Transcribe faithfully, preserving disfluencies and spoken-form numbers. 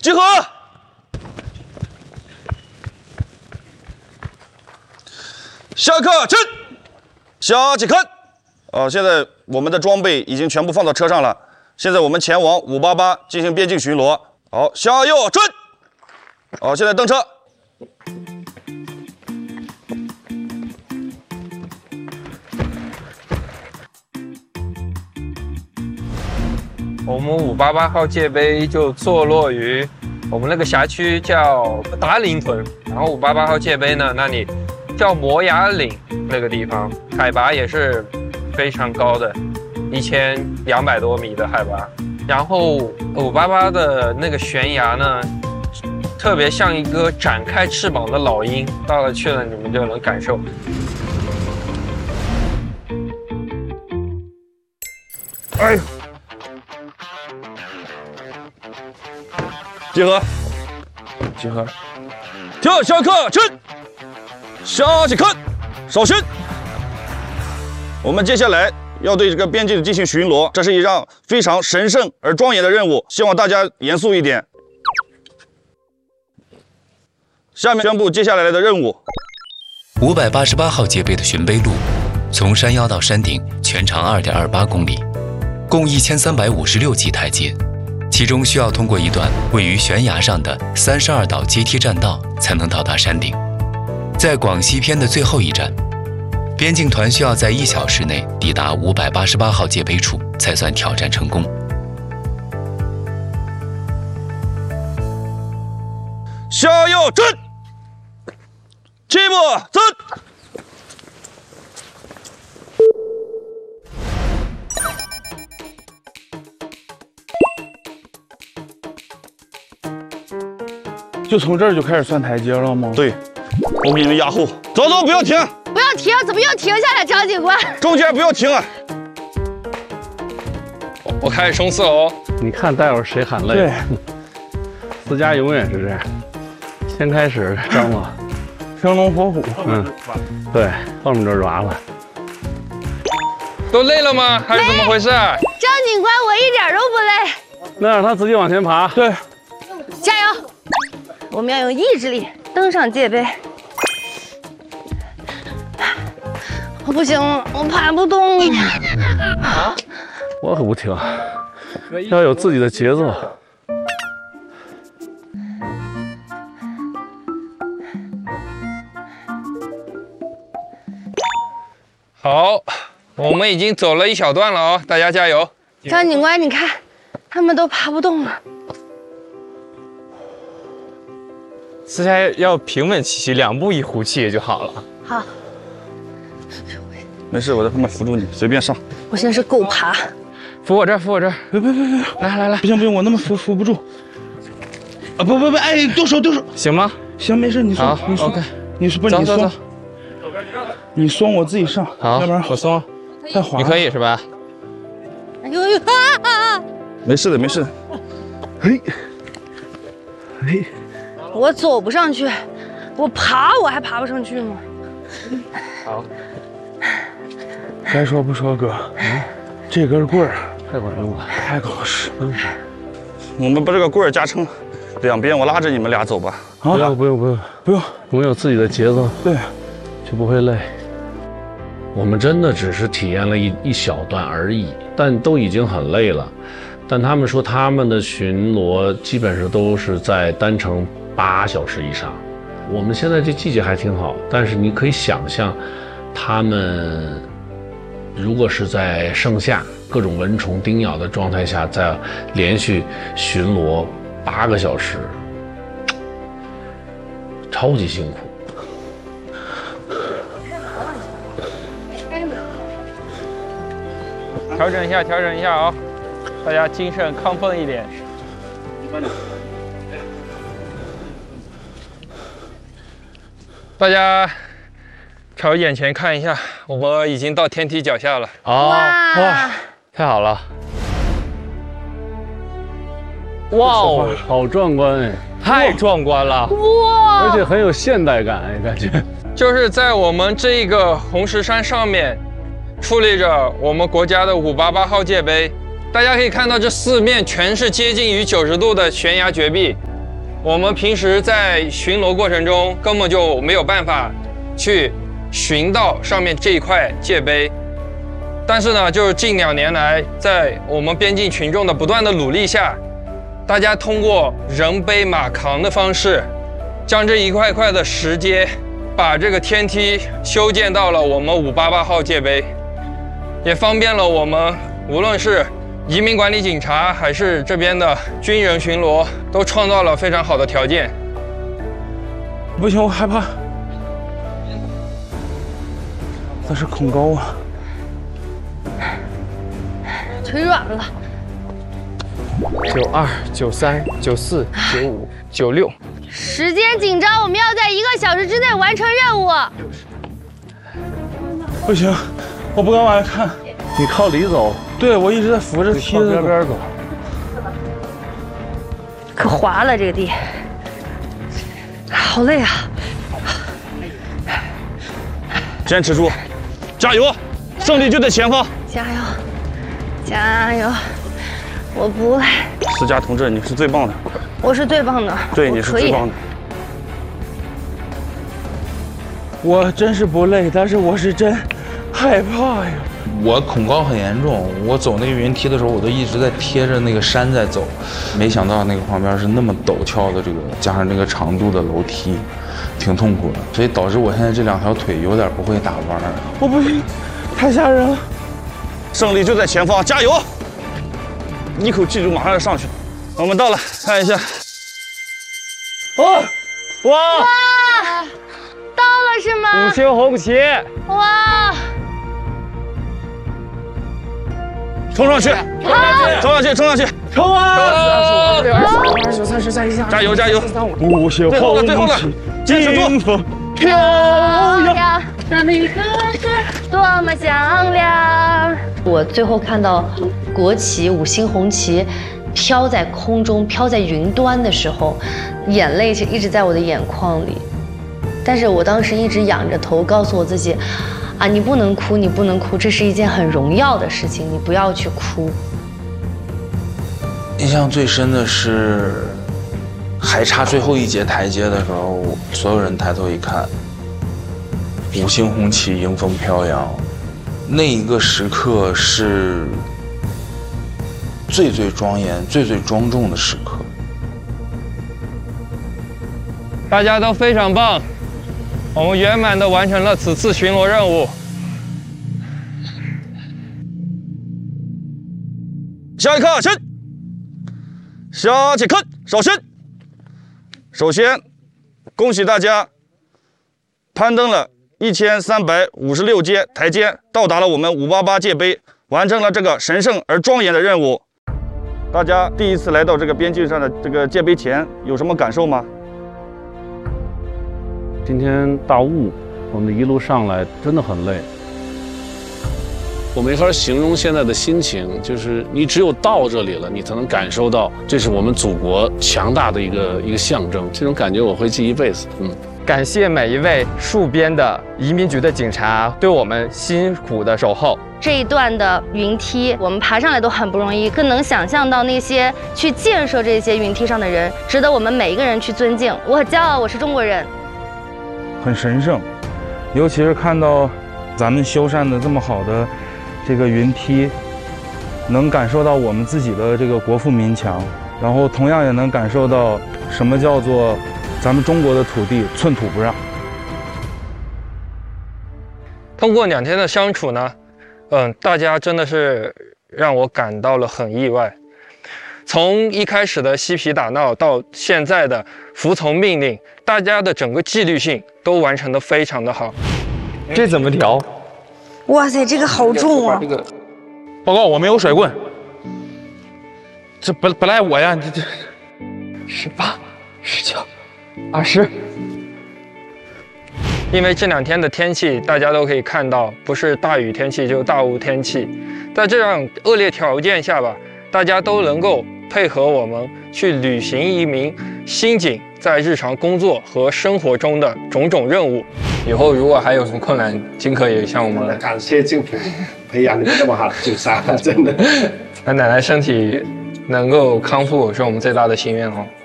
集合。下课，起，下起课。呃，现在我们的装备已经全部放到车上了。现在我们前往五八八进行边境巡逻。好，向右转。好，现在登车。 我们五八八号界碑就坐落于我们那个辖区叫达林屯，然后五八八号界碑呢，那里叫摩崖岭那个地方，海拔也是非常高的，一千两百多米的海拔。然后五八八的那个悬崖呢，特别像一个展开翅膀的老鹰，到了去了你们就能感受。哎呦！ 集合， 集合， 跳下课，起，下起课，稍息。我们接下来要对这个边境进行巡逻，这是一项非常神圣而庄严的任务，希望大家严肃一点。下面宣布接下来的任务。 五百八十八号界碑的巡碑路，从山腰到山顶全长二点二八公里，共一千三百五十六级台阶。其中需要通过一段位于悬崖上的三十二道阶梯栈道才能到达山顶。在广西篇的最后一站，边境团需要在一小时内抵达五百八十八号界碑处，才算挑战成功。 向右转，起步走。 就从这儿就开始算台阶了吗？ 对，我给你们压后，走走，不要停， 不要停，怎么又停下来？张警官， 中间不要停啊！ 我开始冲刺喽！ 你看待会儿谁喊累？对，私家永远是这样，先开始张罗，生龙活虎。嗯，对，后面就是娃娃。 都累了吗？还是怎么回事？ 张警官，我一点都不累。 那让他自己往前爬。对， 加油！我们要用意志力登上界碑。我不行了，我爬不动了。 啊！我可不停，要有自己的节奏。 好，我们已经走了一小段了哦，大家加油！ 张警官，你看，他们都爬不动了。 私下要平稳气息，两步一呼气也就好了。 好， 没事，我在后面扶住你，随便上。 我现在是够爬， 扶我这儿，扶我这儿。 别别别别， 来来来， 不行不行，我那么扶扶不住。啊不不不，哎，丢手丢手。 行吗？ 行，没事，你松，你松。你是不是你松？你松，我自己上。 好， 要不然我松。 太滑。 你可以是吧？ 哎呦呦啊！ 没事的，没事的。 嘿，嘿。 我走不上去，我爬我还爬不上去吗？ 好， 该说不说哥，嗯、这根棍儿太管用了，太合适。嗯， 我们把这个棍儿加成两边，我拉着你们俩走吧。 啊，不用不用不用不用，我们有自己的节奏，对，就不会累。 我们真的只是体验了一一小段而已，但都已经很累了。但他们说他们的巡逻基本上都是在单程八小时以上。我们现在这季节还挺好，但是你可以想象，他们如果是在盛夏各种蚊虫叮咬的状态下，在连续巡逻八个小时，超级辛苦。 调整一下，调整一下啊、哦，大家精神亢奋一点。大家朝眼前看一下，我们已经到天梯脚下了。 哦，哇， 太好了！ 哇哦，好壮观哎， 太壮观了！ 哇， 而且很有现代感哎，感觉。 就是在我们这个红石山上面，矗立着我们国家的五八八号界碑。大家可以看到，这四面全是接近于九十度的悬崖绝壁， 我们平时在巡逻过程中根本就没有办法去寻到上面这一块界碑。但是呢，就是近两年来，在我们边境群众的不断的努力下，大家通过人背马扛的方式，将这一块块的石阶，把这个天梯修建到了我们五八八号界碑，也方便了我们无论是移民管理警察还是这边的军人巡逻，都创造了非常好的条件。 不行，我害怕，这是恐高啊， 腿软了。 九二、九三、九四、九五、九六。 时间紧张，我们要在一个小时之内完成任务。 不行，我不敢往下看。 你靠里走， 对，我一直在扶着梯子边边走。 可滑了这个地，好累啊！ 坚持住，加油，胜利就在前方！ 加油，加油！我不累。 思佳同志，你是最棒的。 我是最棒的。 对，你是最棒的。 我真是不累，但是我是真害怕呀。 我恐高很严重，我走那个云梯的时候，我都一直在贴着那个山在走，没想到那个旁边是那么陡峭的这个，加上那个长度的楼梯，挺痛苦的，所以导致我现在这两条腿有点不会打弯。 我不行，太吓人了。 胜利就在前方，加油！一口气就马上要上去。我们到了，看一下。 哇哇，到了是吗？ 五星红旗！ 哇！ 冲上去！冲上去！冲上去！ 冲啊！ 六二十五、二十九、三十、三十一、 加油！加油！ 五星红旗，迎风飘扬， 让你可是多么响亮。 我最后看到国旗五星红旗飘在空中，飘在云端的时候，眼泪是一直在我的眼眶里。但是我当时一直仰着头，告诉我自己，啊，你不能哭，你不能哭，这是一件很荣耀的事情，你不要去哭。 印象最深的是，还差最后一节台阶的时候，所有人抬头一看，五星红旗迎风飘扬，那一个时刻是最最庄严、最最庄重的时刻。 大家都非常棒，我们圆满地完成了此次巡逻任务。 下一课，起！下起课，首先，首先，恭喜大家攀登了一千三百五十六阶台阶，到达了我们五八八界碑，完成了这个神圣而庄严的任务。大家第一次来到这个边境上的这个界碑前，有什么感受吗？ 今天大雾，我们一路上来真的很累。 我没法形容现在的心情，就是你只有到这里了，你才能感受到这是我们祖国强大的一个一个象征。这种感觉我会记一辈子。嗯， 感谢每一位戍边的移民局的警察对我们辛苦的守候。 这一段的云梯，我们爬上来都很不容易，更能想象到那些去建设这些云梯上的人，值得我们每一个人去尊敬。我很骄傲，我是中国人。 很神圣，尤其是看到咱们修缮的这么好的这个云梯，能感受到我们自己的这个国富民强，然后同样也能感受到什么叫做咱们中国的土地寸土不让。 通过两天的相处呢，嗯，大家真的是让我感到了很意外。从一开始的嬉皮打闹到现在的服从命令，大家的整个纪律性都完成得非常的好。 这怎么调？ 哇塞，这个好重啊！ 报告，我没有甩棍。这本本来我呀，这这十八、十九、二十。 因为这两天的天气，大家都可以看到，不是大雨天气就是大雾天气，在这样恶劣条件下吧，大家都能够配合我们去履行一名新警在日常工作和生活中的种种任务。以后如果还有什么困难，尽可以向我们。 感谢政府培养你们这么好的警察，真的。 那奶奶身体能够康复是我们最大的心愿哦。